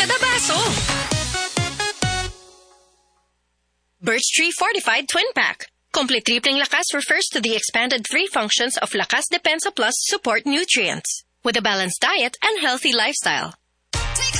kada baso. Birch Tree Fortified Twin Pack. Complete tripling lakas refers to the expanded 3 functions of Lakas Depensa Plus support nutrients with a balanced diet and healthy lifestyle.